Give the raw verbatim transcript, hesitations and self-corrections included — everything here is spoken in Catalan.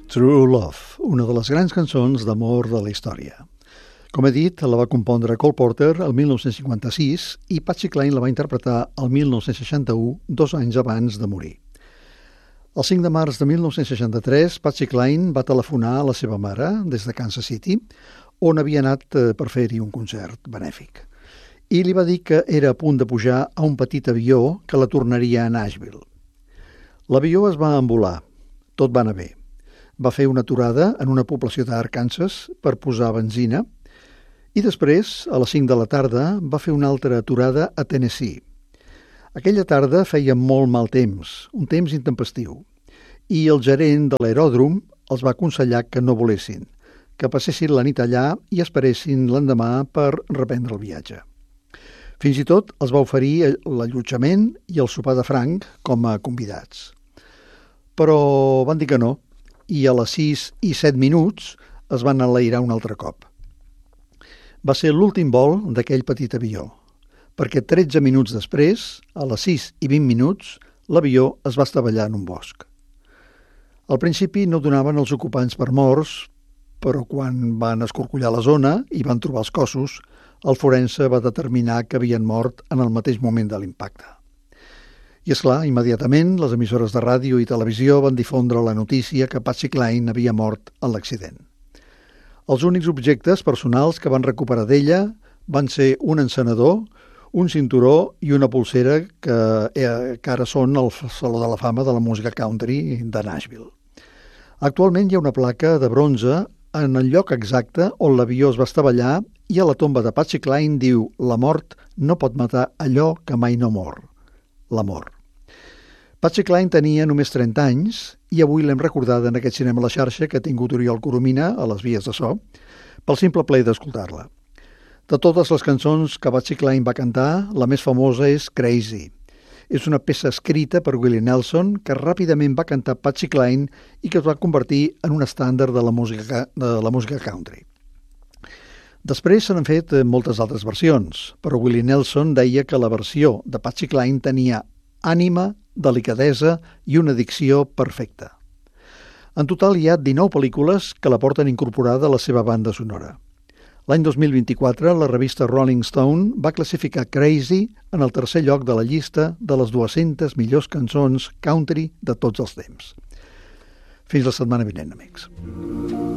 True Love, una de les grans cançons d'amor de la història. Com he dit, la va compondre Cole Porter el mil nou-cents cinquanta-sis i Patsy Cline la va interpretar el mil nou-cents seixanta-u, dos anys abans de morir. El cinc de març de mil nou-cents seixanta-tres, Patsy Cline va telefonar a la seva mare des de Kansas City, on havia anat per fer-hi un concert benèfic. I li va dir que era a punt de pujar a un petit avió que la tornaria a Nashville. L'avió es va envolar. Tot va anar bé. Va fer una aturada en una població d'Arkansas per posar benzina i després, a les cinc de la tarda, va fer una altra aturada a Tennessee. Aquella tarda feia molt mal temps, un temps intempestiu, i el gerent de l'aeròdrom els va aconsellar que no volessin, que passessin la nit allà i esperessin l'endemà per reprendre el viatge. Fins i tot els va oferir l'allotjament i el sopar de franc com a convidats. Però van dir que no, i a les sis i set minuts es van enlairar un altre cop. Va ser l'últim vol d'aquell petit avió, perquè tretze minuts després, a les sis i vint minuts, l'avió es va estavellar en un bosc. Al principi no donaven els ocupants per morts, però quan van escorcollar la zona i van trobar els cossos, el forense va determinar que havien mort en el mateix moment de l'impacte. I és clar, immediatament les emissores de ràdio i televisió van difondre la notícia que Patsy Cline havia mort en l'accident. Els únics objectes personals que van recuperar d'ella van ser un encenedor, un cinturó i una pulsera que, eh, que ara són al Saló de la Fama de la Música Country de Nashville. Actualment hi ha una placa de bronze en el lloc exacte on l'avió es va estavellar i a la tomba de Patsy Cline diu «La mort no pot matar allò que mai no mor, l'amor». Patsy Cline tenia només trenta anys i avui l'hem recordada en aquest cinema a la xarxa que ha tingut Oriol Coromina a les vies de so pel simple plaer d'escoltar-la. De totes les cançons que Patsy Cline va cantar, la més famosa és Crazy. És una peça escrita per Willie Nelson que ràpidament va cantar Patsy Cline i que es va convertir en un estàndard de la música, de la música country. Després se n'han fet moltes altres versions, però Willie Nelson deia que la versió de Patsy Cline tenia ànima, delicadesa i una dicció perfecta. En total hi ha dinou pel·lícules que la porten incorporada a la seva banda sonora. L'any dos mil vint-i-quatre, la revista Rolling Stone va classificar Crazy en el tercer lloc de la llista de les dues-centes millors cançons country de tots els temps. Fins la setmana vinent, amics.